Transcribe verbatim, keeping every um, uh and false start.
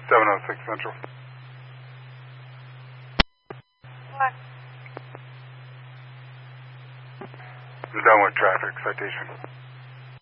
seven oh six Central. What? I'm done with traffic citation.